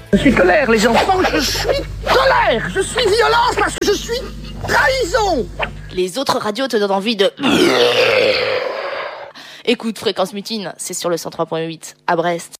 Je suis colère, les enfants, je suis colère. Je suis violence parce que je suis trahison. Les autres radios te donnent envie de... Écoute Fréquence Mutine, c'est sur le 103.8 à Brest.